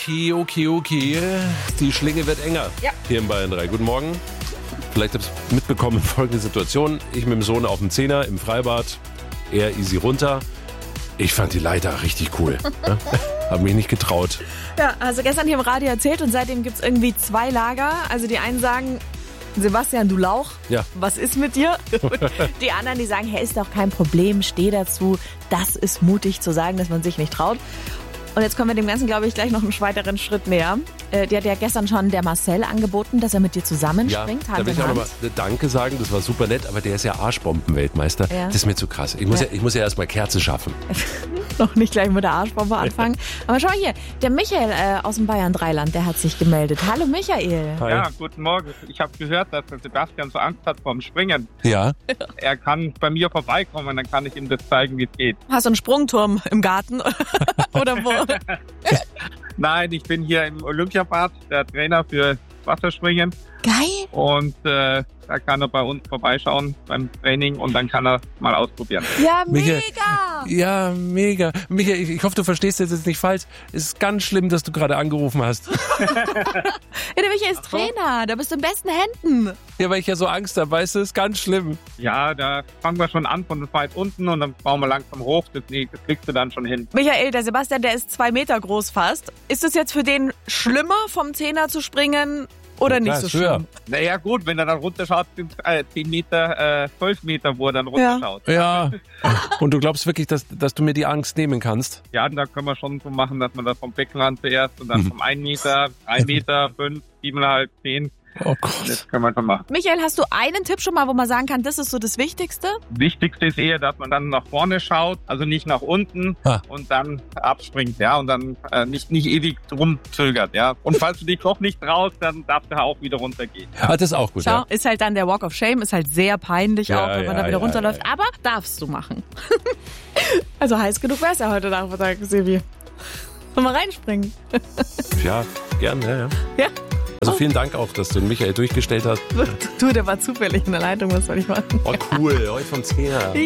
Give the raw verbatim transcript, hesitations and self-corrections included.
Okay, okay, okay. Die Schlinge wird enger Ja. hier in Bayern drei. Guten Morgen. Vielleicht habt ihr mitbekommen, folgende Situation. Ich mit dem Sohn auf dem Zehner im Freibad. Er easy runter. Ich fand die Leiter richtig cool. Ja? Hab mich nicht getraut. Ja, hast du gestern hier im Radio erzählt und seitdem gibt es irgendwie zwei Lager. Also die einen sagen, Sebastian, du Lauch, Ja. was ist mit dir? Und die anderen, die sagen, hey, ist doch kein Problem, steh dazu. Das ist mutig zu sagen, dass man sich nicht traut. Und jetzt kommen wir dem Ganzen, glaube ich, gleich noch einen weiteren Schritt näher. Äh, die hat ja gestern schon der Marcel angeboten, dass er mit dir zusammenspringt, da Hand will in ich auch Hand. nochmal Danke sagen, das war super nett, aber der ist ja Arschbomben-Weltmeister. Ja. Das ist mir zu krass. Ich muss ja, Ja. ich muss ja erstmal Kerze schaffen. Noch nicht gleich mit der Arschbombe anfangen. Aber schau hier, der Michael äh, aus dem Bayern Dreiland, der hat sich gemeldet. Hallo Michael. Hi. Ja, guten Morgen. Ich habe gehört, dass der Sebastian so Angst hat vorm Springen. Ja. Er kann bei mir vorbeikommen, dann kann ich ihm das zeigen, wie es geht. Hast du einen Sprungturm im Garten? Oder wo? Nein, ich bin hier im Olympiabad, der Trainer für Wasserspringen. Geil. Und äh, da kann er bei uns vorbeischauen beim Training und dann kann er mal ausprobieren. Ja, Michael. mega. Ja, mega. Michael, ich, ich hoffe, du verstehst das jetzt nicht falsch. Es ist ganz schlimm, dass du gerade angerufen hast. Ja, der Michael ist so. Trainer, da bist du in besten Händen. Ja, weil ich ja so Angst habe, weißt du, ist ganz schlimm. Ja, da fangen wir schon an von weit unten und dann bauen wir langsam hoch. Das, nee, das kriegst du dann schon hin. Michael, der Sebastian, der ist zwei Meter groß fast. Ist es jetzt für den schlimmer, vom Zehner zu springen oder Ja, nicht klar, so ist höher. schlimm? Naja gut, wenn er dann runterschaut, sind äh, zehn Meter, äh, zwölf Meter, wo er dann runterschaut. Ja. Und du glaubst wirklich, dass, dass du mir die Angst nehmen kannst? Ja, da können wir schon so machen, dass man das vom Beckenrand zuerst und dann Mhm. vom ein Meter, drei Meter, fünf, siebeneinhalb, zehn. Oh Gott. Das können wir schon machen. Michael, hast du einen Tipp schon mal, wo man sagen kann, das ist so das Wichtigste? Wichtigste ist eher, dass man dann nach vorne schaut, also nicht nach unten Ah. und dann abspringt, ja, und dann äh, nicht, nicht ewig rumzögert, ja. Und falls du dich doch nicht traust, dann darfst du auch wieder runtergehen. Ah, das ist auch gut, Schau, ja. ist halt dann der Walk of Shame, ist halt sehr peinlich Ja, auch, wenn man ja, da wieder ja, runterläuft. ja, ja. Aber darfst du machen. Also heiß genug wär's ja heute Nachmittag, Sebi. Wollen wir reinspringen? Ja, gern, ja, ja. Ja. Also vielen Dank auch, dass du den Michael durchgestellt hast. Du, der war zufällig in der Leitung, was soll ich machen? Oh cool, heute vom Zehner.